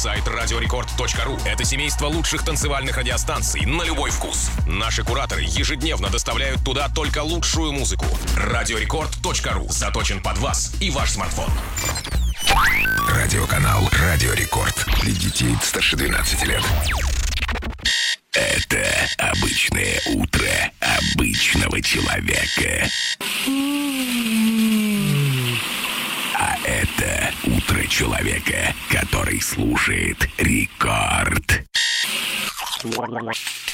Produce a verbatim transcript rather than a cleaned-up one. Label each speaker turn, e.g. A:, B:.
A: Сайт радио рекорд точка ру — это семейство лучших танцевальных радиостанций на любой вкус. Наши кураторы ежедневно доставляют туда только лучшую музыку. радио рекорд точка ру заточен под вас и ваш смартфон.
B: Радиоканал «Радио Рекорд» для детей старше двенадцати лет. Это обычное утро обычного человека. А это утро человека, который слушает Рекорд.